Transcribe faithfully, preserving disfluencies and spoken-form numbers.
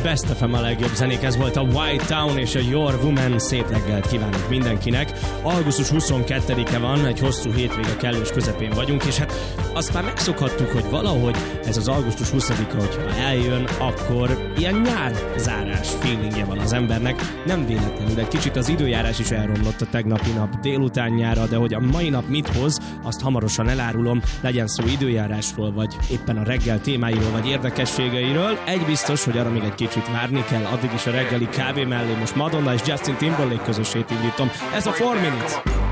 Best ef em a legjobb zenék, ez volt a White Town és a Your Woman. Szép reggelt kívánok mindenkinek. augusztus huszonkettedike van, egy hosszú hétvége kellős közepén vagyunk, és hát azt már megszokhattuk, hogy valahogy ez az augusztus huszadika, hogyha eljön, akkor ilyen nyárzárás feelingje van az embernek. Nem véletlenül, egy kicsit az időjárás is elromlott a tegnapi nap délutánjára, de hogy a mai nap mit hoz, azt hamarosan elárulom, legyen szó időjárásról, vagy éppen a reggel témáiról, vagy érdekességeiről. Egy biztos, hogy arra még egy kicsit várni kell, addig is a reggeli kávé mellé most Madonna és Justin Timberlake közösét indítom. Ez a four minutes.